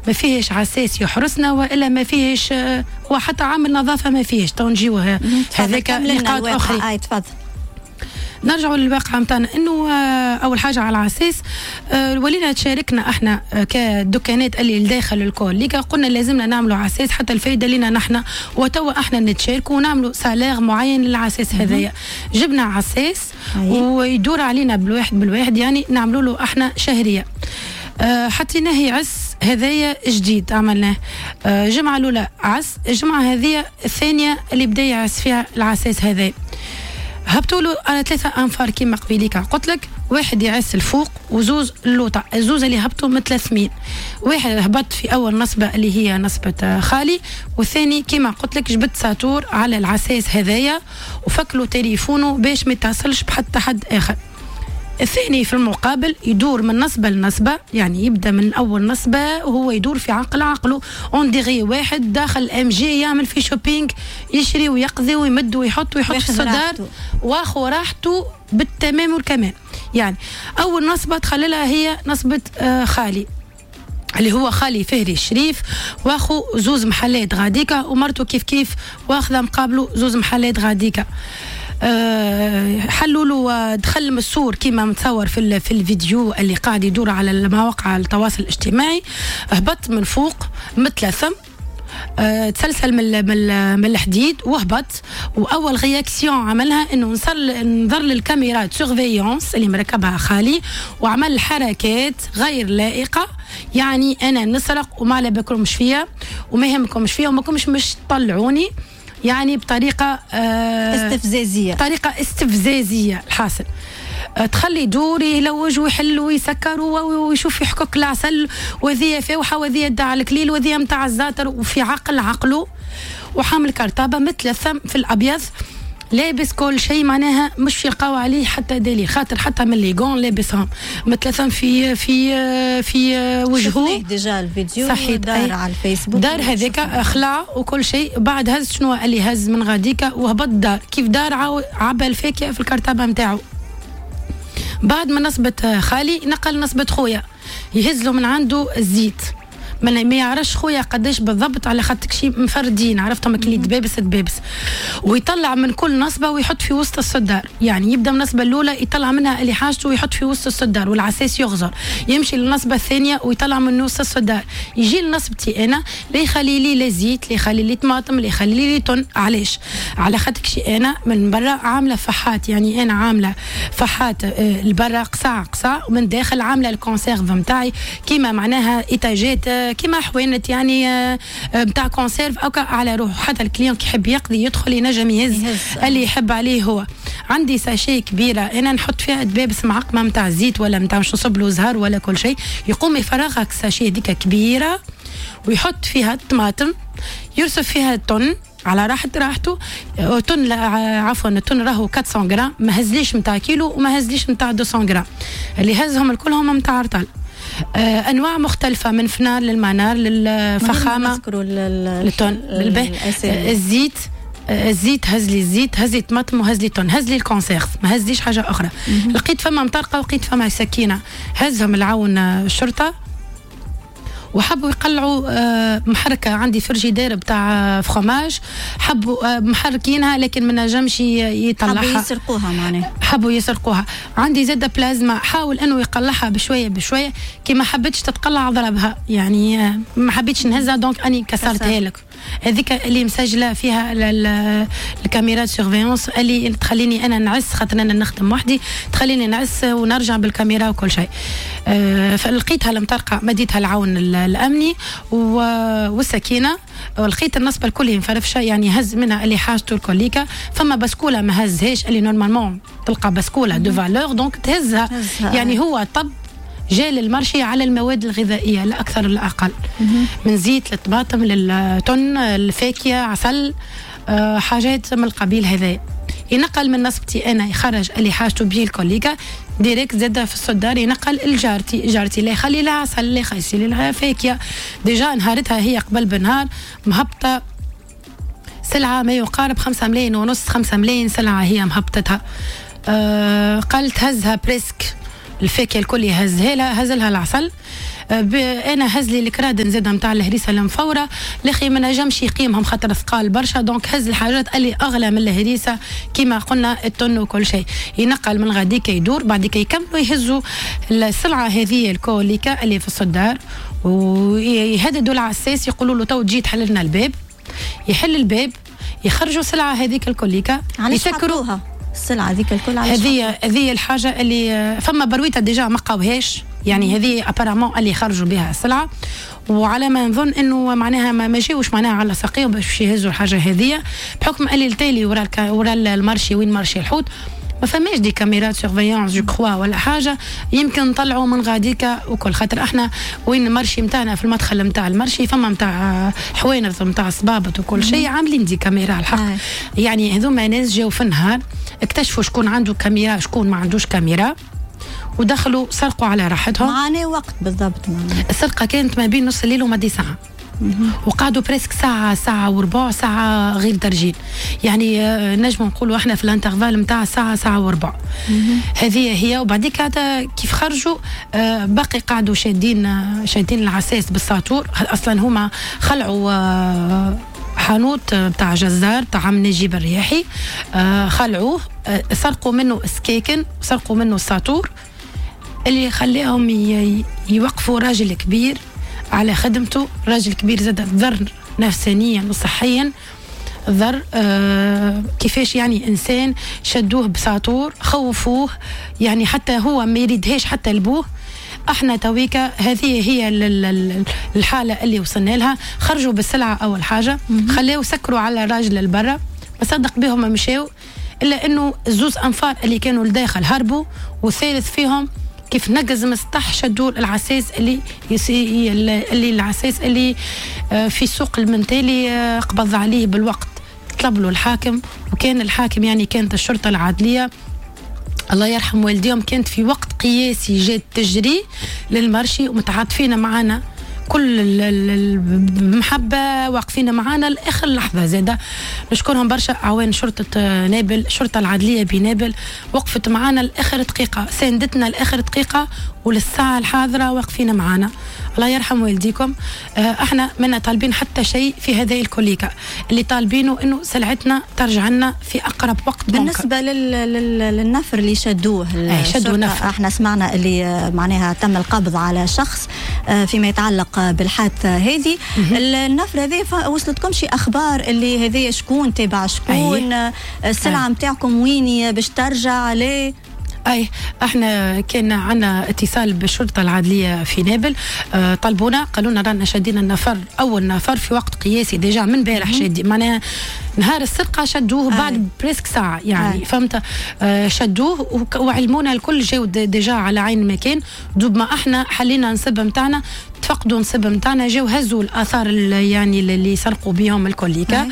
ما فيهش عساس يحرسنا والا ما فيهش وحتى عامل نظافه ما فيهش. تو نجيو هذاك نقاط اخرى. تفضل. نرجعوا للواقع متاعنا انه اول حاجه على العساس ولينا تشاركنا احنا كدكانات اللي داخل الكل ليك قلنا لازمنا نعملوا عساس حتى الفايده لينا نحن وتوا احنا نتشاركوا ونعملوا سالير معين للعساس هذايا. جبنا عساس ويدور علينا بالواحد يعني نعملوا له احنا شهريه. حطيناه يعس هذايا جديد عملناه جمعه الاولى عس، الجمعه هذه الثانيه اللي بدا يعس فيها العساس هذا هبطوا له على 3 أنفار كيما قبيليك قلت لك، واحد يعس الفوق وزوز اللوطه، الزوز اللي هبطوا متلثمين، واحد هبط في اول نصبه اللي هي نصبه خالي، والثاني كيما قلت لك جبت ساتور على العساس هذايا وفكلوا تليفونه باش ما يتصلش بحتى حد اخر. الثاني في المقابل يدور من نصبه لنصبه، يعني يبدا من اول نصبه وهو يدور في عقله اون ديغي واحد داخل ام جي يعمل في شوبينج يشري ويقضي ويمد ويحط في الصدار واخو راحته بالتمام والكمال. يعني اول نصبه تخللها هي نصبه خالي اللي هو خالي فهري الشريف واخو زوز محلات غاديكا ومرته كيف واخذه مقابله زوز محلات غاديكا. حلوا له دخل مسور كيما متصور في الفيديو اللي قاعد يدور على مواقع التواصل الاجتماعي، هبط من فوق متلثم، تسلسل من الحديد وهبط، واول رياكسيون عملها انه نظر للكاميرات سورفيونس اللي مركبها خالي وعمل حركات غير لائقه، يعني انا نسرق وما على بالكمش فيا وما يهمكمش فيا وما كمش مش تطلعوني، يعني بطريقه استفزازيه الحاصل. تخلي يدور يلوج ويحل ويسكر ويشوف في حكوك العسل وذي فوحه وذي داع الكليل وذي متاع الزاتر وفي عقله وحامل كرتابه متلثم في الابيض لابس كل شيء معناها مش يلقاو عليه حتى دليل، خاطر حتى من لي غون لابسهم متلثم في وجهه. ديجا الفيديو صحيح دار على الفيسبوك دار هذاك خلع وكل شيء، بعد هز شنو اللي هز من غاديكا وهبط دار كيف دار عبى الفاكهه في الكرتابه نتاعو. بعد ما نصبت خالي نقل نصبت خويا يهز له من عنده الزيت، ما يعرفش خويا قداش بالضبط على خاطر شي مفردين عرفتهم اللي دبابس ويطلع من كل نصبه ويحط في وسط الصدار، يعني يبدا من النصبه الاولى يطلع منها اللي حاجته ويحط في وسط الصدار والعساس يغزر، يمشي للنصبه الثانيه ويطلع من وسط الصدار، يجي لنصبتي انا لا يخلي لي لا زيت لا يخلي لي طماطم لا يخلي لي طن. علاش؟ على خاطر شي انا من برا عامله فحات، يعني انا عامله فحات البرا قصع ومن داخل عامله الكونسيرف نتاعي كيما معناها ايتاجات كيما حوانت يعني بتاع كونسيرف او على روحه، حتى الكليون كي يحب يقضي يدخل ينجم يهز اللي يحب عليه هو. عندي ساشي كبيره انا نحط فيها دبابس معقمه نتاع زيت ولا نتاع مش نصب له زهر ولا كل شيء، يقوم يفرغها الساشي هذيك كبيره ويحط فيها الطماطم يرصف فيها الطن على راحته طن عفوا الطن راهو 400 غرام، ما هزليش نتاع كيلو وما هزليش نتاع 200 غرام، اللي هزهم الكلهم نتاع رطل. انواع مختلفه من فنار للمنار للفخامه للطن الزيت هز لي الزيت، هز لي طماطم وهز لي طن، هز لي الكونسيرف، ما هزليش حاجه اخرى. لقيت فما مطرقه ولقيت فما سكينه، هزهم العون الشرطه وحبوا يقلعوا محركه عندي فريجيدير بتاع فخوماج، حبوا محركينها لكن ما نجمش يطلعها، حبوا يسرقوها معناها حبوا يسرقوها. عندي زاده بلازما حاول انه يقلعها بشويه كي ما حبيتش تتقلع ضربها، يعني ما حبيتش نهزها دونك اني كسرتها لك. هذيك اللي مسجله فيها الكاميرات سيرفيونس اللي تخليني انا نعس، خاطر انا نخدم وحدي تخليني نعس ونرجع بالكاميرا وكل شيء. فلقيتها المطرقه مديتها العون الامني والسكينه، ولقيت النصبه الكل مفرفشه يعني هز منها اللي حاجته الكليكا. فما بسكوله ما هزهاش اللي نورمالمون تلقى بسكوله دو فالور دونك تهزها، يعني هو طب جاء للمرشي على المواد الغذائيه لا اكثر ولا اقل، من زيت للطماطم للطن الفاكهه عسل حاجات من القبيل هذا. ينقل من نصبتي انا يخرج اللي حاجته بيه الكوليكا ديريكت زاده في الصدار، ينقل الجارتي لا يخلي لها عسل لا يخلي لها فاكهه. ديجا نهارتها هي قبل بنهار مهبطه سلعه ما يقارب 5 ملايين ونص 5 ملايين سلعه هي مهبطتها. قالت هزها بريسك الفاكهه الكل هزلها العسل. انا هز لي الكراد نزيدها نتاع الهريسه المفوره، الاخي ما نجمش يقيمهم خاطر ثقال برشا، دونك هز الحاجات اللي اغلى من الهريسه كيما قلنا التن وكل شيء، ينقل من غاديك يدور بعد كي يكملوا يهزوا السلعه هذه الكوليكا اللي في الصدار ويهددوا العساس يقولوا له تو تجي تحل لنا الباب، يحل الباب يخرجوا سلعه هذيك الكوليكا يسكروها السلعه هذيك الكل. هذه الحاجه اللي فما برويته ديجا ما قاوهاش، يعني هذه ابارامون اللي خرجوا بها السلعه، وعلى ما نظن انه معناها ما جاوش معناها على ساقيهم باش يهزوا الحاجه هذه، بحكم اللي التالي ورا المارشي وين مارشي الحوت ما فماش دي كاميرات سيرفيونس جو كخوا ولا حاجه، يمكن نطلعوا من غاديكا وكل، خاطر احنا وين المارشي نتاعنا في المدخل نتاع المارشي فما نتاع حوانت نتاع صبابط وكل شيء عاملين دي كاميرا الحق. يعني هذوما ناس جاوا في النهار اكتشفوا شكون عنده كاميرا شكون ما عندوش كاميرا ودخلوا سرقوا على راحتهم. معاني وقت بالضبط السرقه كانت ما بين نص الليل ومدي ساعه، وقعدوا بريسك ساعة وربع ساعة غير درجين، يعني نجم نقولوا احنا في الانترفال نتاع ساعة وربع. هذه هي. وبعديك هذا كيف خرجوا باقي قعدوا شادين العساس بالساطور، اصلا هما خلعوا حانوت بتاع جزار بتاع عم نجيب الرياحي، خلعوه، سرقوا منه سكيكن، سرقوا منه الساطور اللي خليهم يوقفوا راجل كبير على خدمته، راجل كبير زاد ضر نفسانيا وصحيا، ضر كيفاش يعني انسان شدوه بساطور خوفوه، يعني حتى هو ما يريدهاش حتى لبوه. احنا تويكا هذه هي الحاله اللي وصلنا لها، خرجوا بالسلعه اول حاجه، خلاو سكروا على الراجل البرا، ما صدق بهم مشاو، الا انه الزوز انفار اللي كانوا لداخل هربوا، والثالث فيهم كيف نقز مسطح شدوا العساس اللي العساس اللي في سوق المنتالي قبض عليه بالوقت، طلب له الحاكم، وكان الحاكم يعني كانت الشرطه العدليه الله يرحم والديهم كانت في وقت قياسي جات تجري للمرشي ومتعاطفين معنا كل المحبة، واقفين معنا لآخر لحظة. زادة نشكرهم برشا أعوان شرطة نابل، الشرطة العدلية بنابل وقفت معنا لآخر دقيقة، ساندتنا لآخر دقيقة، وللساعة الحاضرة واقفين معنا. الله يرحم والديكم. احنا منا طالبين حتى شيء في هذه الكوليكا، اللي طالبينه انه سلعتنا ترجع لنا في اقرب وقت. بالنسبه للنفر اللي شدوه نفر. احنا سمعنا اللي معناها تم القبض على شخص فيما يتعلق بالحادثه هذه. النفر هذه وصلتكم شي اخبار اللي هذه شكون تابع شكون؟ السلعه نتاعكم وين باش ترجع ليه؟ احنا كان عنا اتصال بالشرطه العدليه في نابل، طلبونا قالوا لنا رانا شادين النفر، اول نفر في وقت قياسي ديجا من بارح شادي، معناها نهار السرقه شدوه بعد بريسك ساعه يعني فهمت، شدوه وعلمونا الكل جاو ديجا على عين مكان، دوب ما احنا حلينا نصب نتاعنا تفقدوا نصب نتاعنا، جاو هزوا الاثار يعني اللي سرقوا بهم الكوليكا.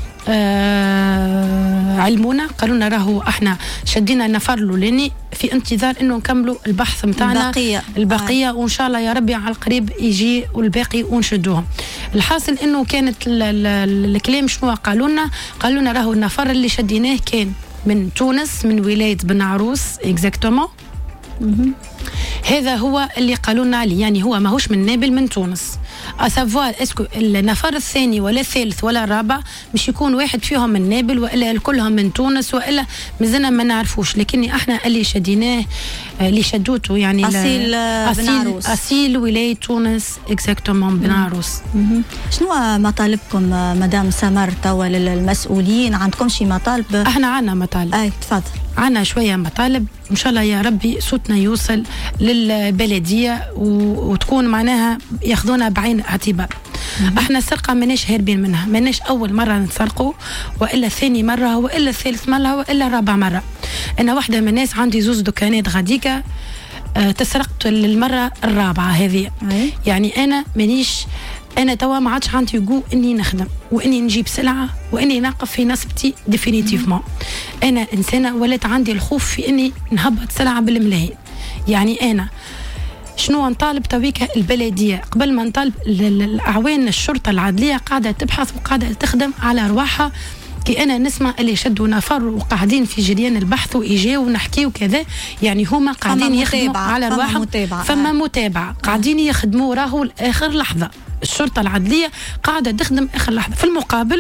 علمونا قالوا لنا راهو احنا شدينا النفر الاولاني في انتظار انه نكملوا البحث نتاعنا البقيه وان شاء الله يا ربي على القريب يجي والباقي ونشدوهم. الحاصل انه كانت الكلام شنو قالوا لنا راهو النفر اللي شديناه كان من تونس، من ولايه بن عروس اكزاكتومون. هذا هو اللي قالوا لنا عليه، يعني هو ماهوش من نابل، من تونس. اسافوار اسكو النفر الثاني ولا الثالث ولا الرابع مش يكون واحد فيهم من نابل والا الكلهم من تونس والا مازلنا ما نعرفوش، لكن احنا اللي شديناه اللي شدوته يعني اصيل بن عروس، اصيل ولايه تونس اكزاكتومون بن عروس. شنو مطالبكم مدام سمر توا للمسؤولين؟ عندكم شي مطالب؟ احنا عندنا مطالب. تفضل. عنا شوية مطالب إن شاء الله يا ربي صوتنا يوصل للبلدية وتكون معناها ياخذونا بعين الاعتبار. احنا السرقة ماناش هاربين منها، ماناش أول مرة نسرقوا وإلا ثاني مرة وإلا ثالث مرة وإلا رابع مرة. أنا واحدة من الناس عندي زوز دكانات غاديكا تسرقت للمرة الرابعة هذه. يعني أنا توا ما عادش عندي جو إني نخدم وإني نجيب سلعة وإني نقف في نسبتي ديفينيتيفمون. أنا إنسانة ولات عندي الخوف في إني نهبط سلعة بالملايين. يعني أنا شنو نطالب تويكا البلدية قبل ما نطالب الأعوان الشرطة العدلية قاعدة تبحث وقاعدة تخدم على أرواحها كي انا نسمع اللي شدوا نفر وقاعدين في جريان البحث ويجيو ونحكيو كذا، يعني هما قاعدين يخدموا على رواحهم، فما متابعه قاعدين يخدموا راهو لاخر لحظه. الشرطه العدليه قاعده تخدم اخر لحظه. في المقابل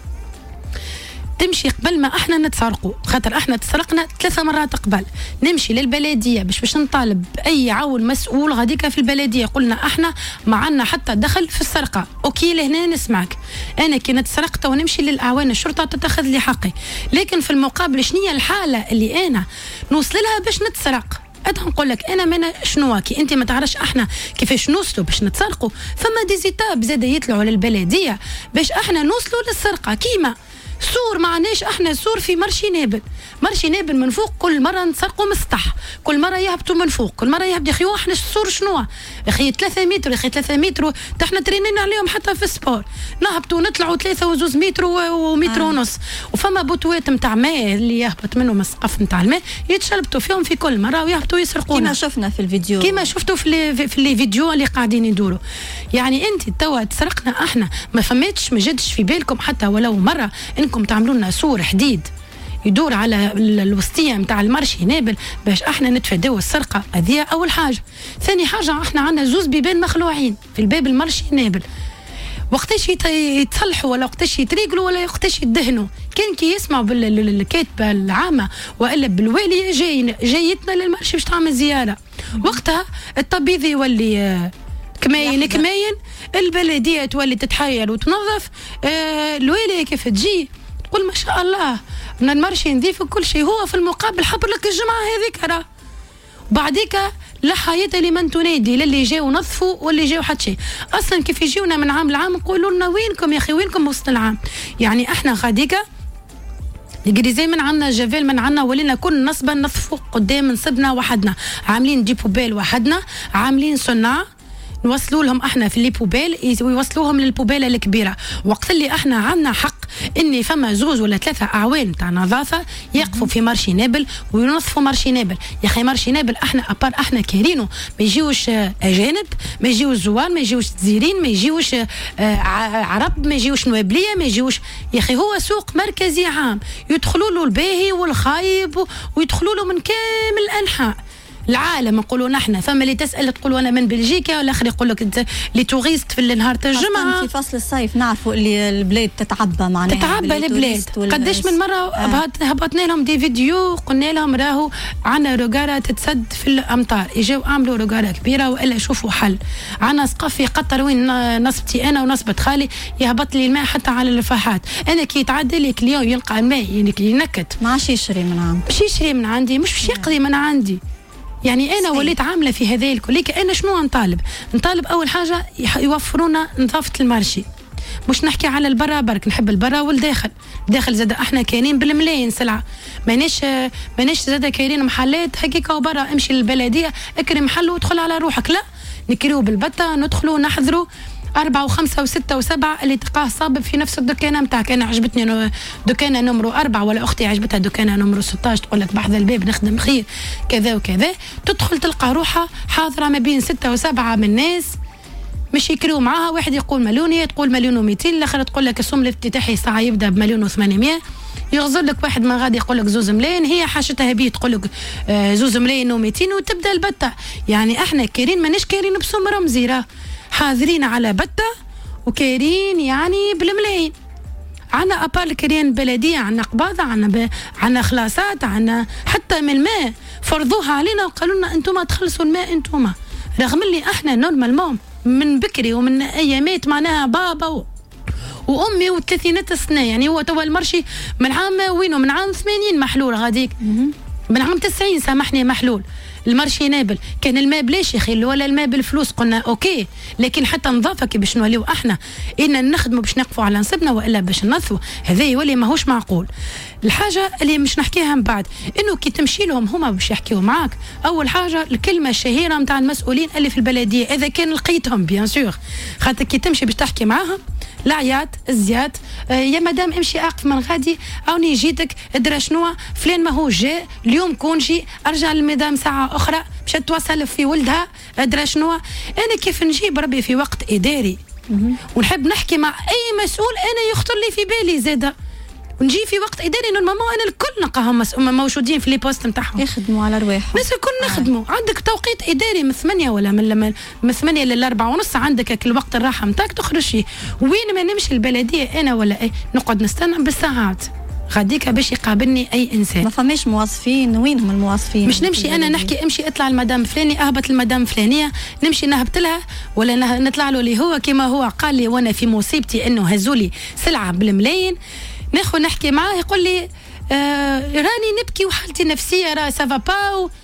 تمشي قبل ما احنا نتسرقوا، خاطر احنا تسرقنا 3 مرات قبل، نمشي للبلديه باش نطالب باي عون مسؤول غاديكا في البلديه، قلنا احنا ما عندنا حتى دخل في السرقه. اوكي لهنا نسمعك، انا كي نتسرقت ونمشي للاعوان الشرطه تتخذ لي حقي، لكن في المقابل شنية الحاله اللي انا نوصل لها باش نتسرق؟ أنا نقول لك أنا من شنو كي أنت ما تعرفش إحنا كيفاش نوصلوا باش نتسرقوا، فما ديزيتاب زاد يطلعوا للبلدية باش إحنا نوصلوا للسرقة. كيما سور معناش احنا سور في مرشي نابل، مرشي نابل من فوق كل مره نسرقوا مسطح، كل مره يهبطوا من فوق، كل مره يهبط. يا اخي احنا السور شنو يا اخي 3 متر، يا اخي 3 متر احنا ترينينا عليهم حتى في السبور، نهبطوا نطلعوا 3 و2 متر ومتر ونص، وفما بوتوات نتاع ماء اللي يهبط منهم السقف نتاع الماء يتشلبطوا فيهم في كل مره ويهبطوا يسرقونا كما شفنا في الفيديو، كما شفتوا في الفيديو اللي قاعدين يدوروا. يعني انت توا تسرقنا احنا، ما فماتش ما جاتش في بالكم حتى ولو مره انكم تعملوا لنا سور حديد يدور على الوسطيه نتاع المرشي نابل باش احنا نتفاداو السرقه؟ هذه اول حاجه. ثاني حاجه احنا عندنا 2 بيبان مخلوعين في الباب المرشي نابل، وقتاش يتصلحوا ولا وقتاش يتريقلوا ولا وقتاش يدهنوا؟ كان كي يسمعوا بالكاتبه العامه والا بالوالي جايتنا للمرشي باش تعمل زياره، وقتها الطبيب يولي كماين، البلديه تولي تتحير وتنظف، الوالي كيف تجي تقول ما شاء الله من المرشي نظيف وكل شيء، هو في المقابل حبر لك الجمعه هذيك راه. وبعديك لا حياة لمن تنادي، للي جاوا نظفوا واللي جاوا حتى شيء. اصلا كيف يجيونا من عام لعام نقولوا لنا وينكم يا اخي، وينكم وسط العام؟ يعني احنا غاديكا الجريزي من عنا، جافيل من عنا، ولينا كل نصبا نظفوا قدام نصبنا وحدنا، عاملين دي بوبيل وحدنا، عاملين صناع نوصلوا لهم احنا في لي بوبيل ويوصلوهم للبوبيله الكبيره. وقت اللي احنا عندنا حق اني فما 2 ولا 3 اعوان تاع نظافه يقفوا في مرشي نابل وينظفوا مرشي نابل. يا اخي مرشي نابل احنا ابار احنا كارينو، ما يجيوش اجانب، ما يجيوش زوار، ما يجيوش تزيرين، ما يجيوش عرب، ما يجيوش نوابليه، ما يجيوش. يا اخي هو سوق مركزي عام يدخلوا له الباهي والخايب ويدخلوا له من كامل انحاء العالم. نقولوا نحن فما اللي تسال تقول انا من بلجيكا، والاخر يقول لك لي توريست في النهار تاع الجمعه. في فصل الصيف نعرفوا اللي البلاد تتعبى، معناها تتعبى البلاد. قداش من مره هبطنا لهم دي فيديو قلنا لهم راهو عندنا رقاره تتسد في الامطار، اجاو عملوا رقاره كبيره والا شوفوا حل. عندنا سقف في قطر وين نصبتي انا ونصبت خالي يهبط لي الماء حتى على الفاحات. انا كي يتعدى لي كليون يلقى الماء ينكت، ما عادش يشري من عندي، مش يشري من عندي، مش يقضي من عندي. يعني انا وليت عامله في هذا الكل. لكن انا شنو نطالب اول حاجه يوفرونا نظافه المرشي، مش نحكي على البرا برك، نحب البرا والداخل. الداخل زاد احنا كاينين بالملايين سلعه، ماناش زاد كاينين محلات هكاكا وبرا امشي للبلديه اكري محل وادخل على روحك، لا نكريو بالبطه ندخلوا نحضروا 4 و5 و6 و7 اللي تلقاه صابب في نفس الدكانه نتاعك. انا عجبتني دكانه نمرو 4 ولا اختي عجبتها دكانه نمرو 16 تقول لك بحذا الباب نخدم خير كذا وكذا، تدخل تلقى روحها حاضره ما بين 6 و7 من الناس مش يكريو معاها. واحد يقول مليون، تقول مليون و200، الاخر تقول لك السوم الافتتاحي ساعه يبدا بمليون و800، يغزر لك واحد من غادي يقول لك 2 ملايين، هي حاجتها بيه تقول لك 2 ملايين و200 وتبدا البته. يعني احنا كايرين ماناش كايرين بسوم رمزي، راه حاضرين على بته وكايرين يعني بالملايين. عنا ابار كاين بلديه، عنا قباضه، عنا خلاصات، عنا حتى من الماء فرضوها علينا وقالوا لنا انتم تخلصوا الماء انتم، رغم اللي احنا نورمالمون من بكري ومن ايامات معناها بابا وامي والثلاثينات السنه. يعني هو توا المرشي من عام وينه من عام 80 محلول غاديك، من عام 90 سامحني محلول المرشي نابل. كان الماء بلاش يا اخي ولا الماء بالفلوس، قلنا اوكي، لكن حتى نظافه كي باش نوليو احنا ان نخدموا باش نقفوا على نصبنا والا باش ننظفوا، هذا يولي ماهوش معقول. الحاجه اللي مش نحكيها من بعد انه كي تمشي لهم هما باش يحكيوا معاك، اول حاجه الكلمه الشهيره نتاع المسؤولين اللي في البلديه اذا كان لقيتهم بيان سور، خاطر كي تمشي باش تحكي معاهم العياط الزياد، يا مدام امشي اقف من غادي اوني جيتك ادرى شنو فلان ما هو جاء اليوم كونجي ارجع للمدام ساعه اخرى باش توصل في ولدها ادرى شنو. انا كيف نجيب ربي في وقت اداري ونحب نحكي مع اي مسؤول انا يخطر لي في بالي زاده ونجي في وقت اداري نورمالمون انا الكل نلقاهم موجودين في لي بوست نتاعهم يخدموا على رواحهم، الناس الكل نخدموا. عندك توقيت اداري من 8 ولا من 8 ل 4:30 عندك الوقت الراحه نتاعك تخرج فيه. وين ما نمشي البلديه انا ولا نقعد نستنى بالساعات غاديك باش يقابلني اي انسان. ما فماش موظفين، وينهم الموظفين؟ مش نمشي انا نحكي امشي اطلع المدام فلاني اهبط المدام فلانيه نمشي نهبط لها ولا نطلع له اللي هو كما هو قال لي وانا في مصيبتي انه هزولي سلعه بالملايين ناخذ نحكي معاه يقول لي راني نبكي وحالتي نفسيه راه سافا با.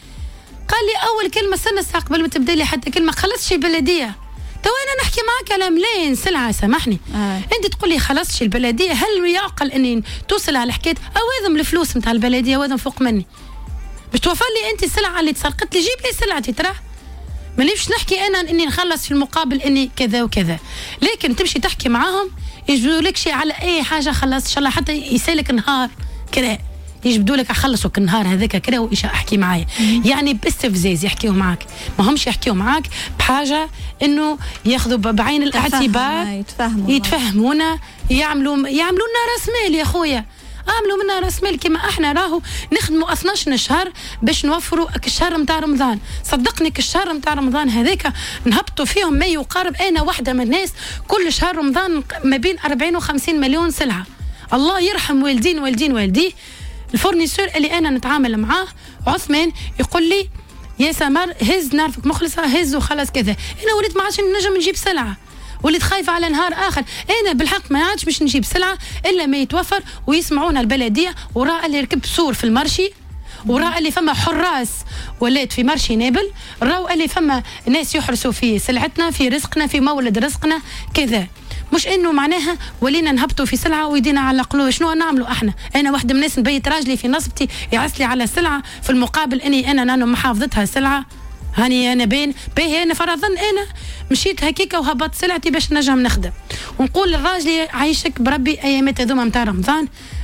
قال لي اول كلمه استنى قبل ما تبدا لي حتى كلمه خلصتش البلديه. تو انا نحكي معاك على ملايين سلعه سامحني انت تقول لي خلصتش البلديه. هل يعقل اني توصل على حكايه اوادم الفلوس نتاع البلديه اوادم فوق مني باش توفر لي انت السلعه اللي تسرقت لي؟ جيب لي سلعتي ترى مانيش نحكي انا اني نخلص في المقابل اني كذا وكذا. لكن تمشي تحكي معاهم يجبدوا لك شيء على اي حاجه خلص ان شاء الله حتى يسالك نهار كذا يجبدوا لك اخلصك النهار هذاك كذا وايش احكي معايا يعني باستفزاز يحكيوا معاك. ما همش يحكيوا معاك بحاجه انه ياخذوا بعين الاعتبار يتفهمونا يعملوا لنا راس مال يا خويا. عملوا منا راس مال كما احنا راهو نخدموا 12 شهر باش نوفروا الشهر نتاع رمضان. صدقني الشهر نتاع رمضان هذاك نهبطوا فيهم ما يقارب انا واحده من الناس كل شهر رمضان ما بين 40 و50 مليون سلعه. الله يرحم والديه الفورنيسور اللي انا نتعامل معاه عثمان يقول لي يا سمر هز نعرفك مخلصه هز وخلاص كذا. انا وليت ما عادش نجم نجيب سلعه وليت خايفه على نهار اخر. انا بالحق ما عادش باش نجيب سلعه الا ما يتوفر ويسمعونا البلديه وراء اللي ركب سور في المرشي وراء اللي فما حراس ولات في مرشي نابل راء اللي فما ناس يحرسوا في سلعتنا في رزقنا في مولد رزقنا كذا. مش انه معناها ولينا نهبطوا في سلعه ويدينا على قلوب. شنو نعملوا احنا؟ انا واحده من الناس نبيت راجلي في نصبتي يعسلي على سلعه في المقابل اني انا محافظتها سلعه. هاني انا باهي انا فرضا انا مشيت هكيكا وهبطت سلعتي باش نجم نخدم ونقول للراجل عايشك بربي ايامات هذوما نتاع رمضان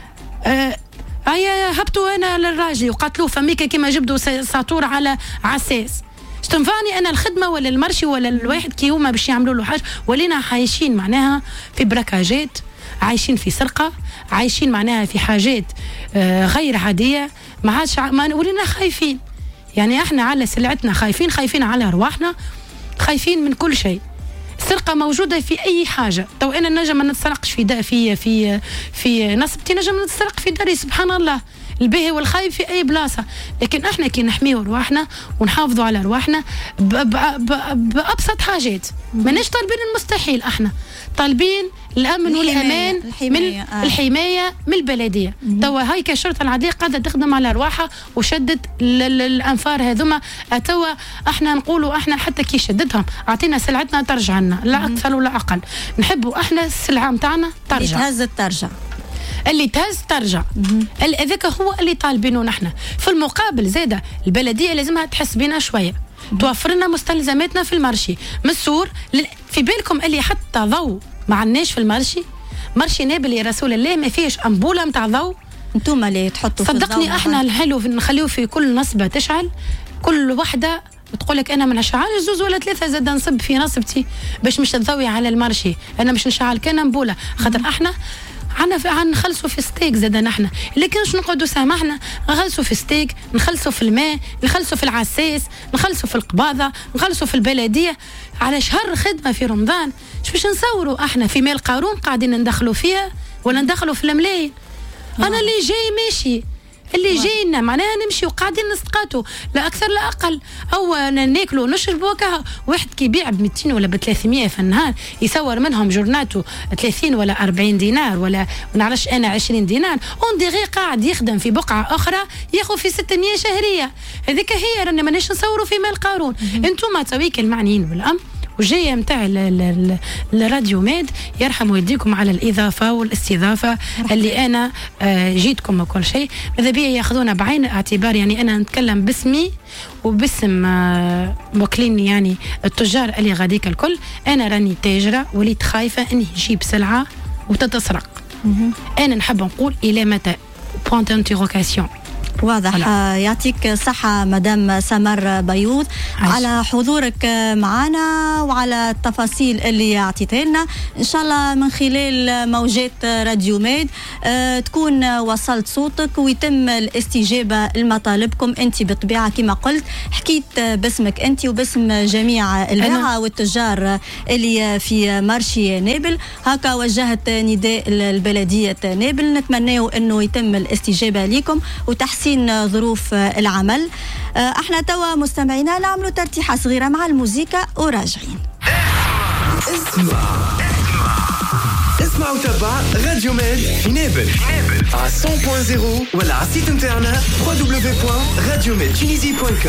هيا هبطوا انا للراجل وقتلوه فميكا كيما جبدوا ساطور على عساس. تنفعني انا الخدمه ولا المرشي ولا الواحد كي هما باش يعملوا له حاجه. ولينا عايشين معناها في بركاجات عايشين في سرقه عايشين معناها في حاجات غير عاديه ما عادش ولينا خايفين يعني احنا على سلعتنا خايفين على ارواحنا خايفين من كل شيء. السرقه موجوده في اي حاجه. تو انا نجم ما نتسرقش في نصبتي نجم نتسرق في داري سبحان الله الباهي والخايف في اي بلاصه. لكن احنا كي نحميو ارواحنا ونحافظوا على ارواحنا بابسط حاجات ماناش طالبين المستحيل. احنا طالبين الامن والامان الحمايه من البلديه. توا هاي كشرطه العاديه قاعده تخدم على ارواحها وشدت الانفار هذوما. توا احنا نقولوا احنا حتى كي شدتهم اعطينا سلعتنا ترجع لنا لا اكثر ولا اقل. نحبوا احنا السلعه نتاعنا ترجع اللي تهز ترجع. هذاك هو اللي طالبينه نحن. في المقابل زاده البلديه لازمها تحس بينا شويه توفر لنا مستلزماتنا في المرشي من السور. في بالكم اللي حتى ضوء ما عندناش في المرشي. مرشي نابل يا رسول الله ما فيش امبوله نتاع ضوء. انتم اللي تحطوا صدقني احنا الحلو نخليه في كل نصبه تشعل كل وحده تقول لك انا ما نشعل زوز ولا ثلاثه زاد نصب في نصبتي باش مش تضوي على المرشي. انا مش نشعل كان امبوله خاطر احنا عنا نخلصوا في ستيك زاد نحن. لكن شنو نقعدوا سامحنا نخلصوا في ستيك نخلصوا في الماء نخلصوا في العساس نخلصوا في القباضه نخلصوا في البلديه على شهر خدمه في رمضان. باش نصوروا احنا في مال قارون قاعدين ندخلوا فيها ولا ندخلوا في الملايين. انا اللي جاي ماشي اللي جاينا معناها نمشي وقاعدين نسقطوا لا اكثر لا اقل او ناكلوا ونشربوا وكا. واحد كيبيع ب 200 ولا ب 300 في النهار يصور منهم جورناته 30 ولا 40 دينار ولا ما نعرفش انا 20 دينار اون ديغي قاعد يخدم في بقعه اخرى ياخذ في 600 شهريه. هذيك هي رانا ماناش نصوروا في مال قارون. انتم تويك المعنيين بالامر والجايه نتاع الراديو ميد يرحم والديكم على الاضافه والاستضافه اللي انا جيتكم وكل شيء. ماذا بيا ياخذونا بعين الاعتبار يعني انا نتكلم باسمي وباسم موكليني يعني التجار اللي غاديك الكل. انا راني تاجره وليت خايفه اني نجيب سلعه وتتسرق. انا نحب نقول الى متى بوينت انتيغوكاسيون واضح. يعطيك صحة مدام سمر بيوض على حضورك معنا وعلى التفاصيل اللي اعطيتها لنا. ان شاء الله من خلال موجات راديو ميد تكون وصلت صوتك ويتم الاستجابة لمطالبكم. انت بالطبيعة كما قلت حكيت باسمك انت وباسم جميع الباعة والتجار اللي في مارشي نابل. هكا وجهت نداء البلدية نابل، نتمناه انه يتم الاستجابة لكم وتحسين ظروف العمل. احنا توا مستمعينا نعملوا ترتيحة صغيرة مع الموسيقى وراجعين. اسمع وتابع راديو ميد في نابل على 100.0 ولا على السيت نتاعنا www.radiomedtunisie.com.